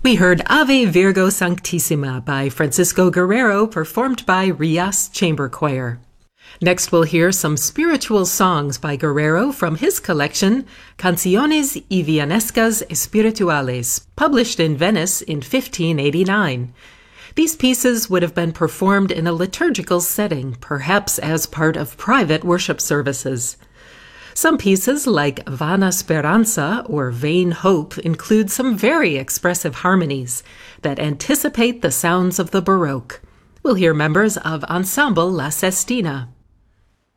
We heard Ave Virgo Sanctissima by Francisco Guerrero, performed by Rias Chamber Choir. Next we'll hear some spiritual songs by Guerrero from his collection Canciones y Villanescas Espirituales, published in Venice in 1589. These pieces would have been performed in a liturgical setting, perhaps as part of private worship services. Some pieces, like Vana Speranza or Vain Hope, include some very expressive harmonies that anticipate the sounds of the Baroque. We'll hear members of Ensemble La Sestina.